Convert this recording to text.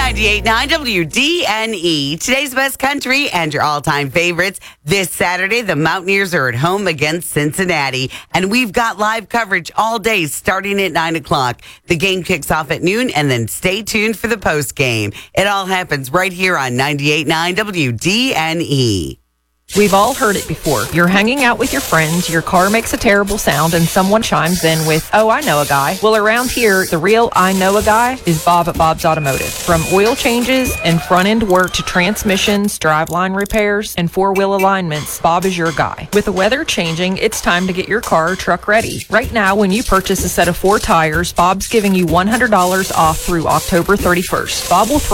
98.9 WDNE, today's best country and your all-time favorites. This Saturday, the Mountaineers are at home against Cincinnati, and we've got live coverage all day starting at 9 o'clock. The game kicks off at noon, and then stay tuned for the post game. It all happens right here on 98.9 WDNE. We've all heard it before. You're hanging out with your friends, your car makes a terrible sound, and someone chimes in with, "Oh, I know a guy." Well, around here, the real I know a guy is Bob at Bob's Automotive. From oil changes and front-end work to transmissions, driveline repairs, and four-wheel alignments, Bob is your guy. With the weather changing, it's time to get your car or truck ready. Right now, when you purchase a set of 4 tires, Bob's giving you $100 off through October 31st. Bob will